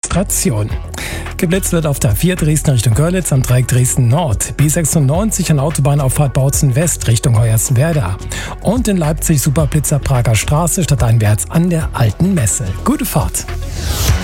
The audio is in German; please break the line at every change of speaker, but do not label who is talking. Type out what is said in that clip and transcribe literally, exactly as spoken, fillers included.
Demonstration. Geblitzt wird auf der vier Dresden Richtung Görlitz am Dreieck Dresden Nord, B sechsundneunzig an Autobahnauffahrt Bautzen West Richtung Hoyerswerda und in Leipzig Superblitzer Prager Straße stadteinwärts an der Alten Messe. Gute Fahrt!